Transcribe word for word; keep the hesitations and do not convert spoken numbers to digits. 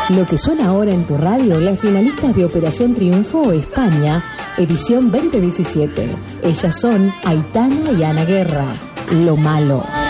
Lo que suena ahora en tu radio, las finalistas de Operación Triunfo España, edición veinte diecisiete. Ellas son Aitana y Ana Guerra. Lo malo.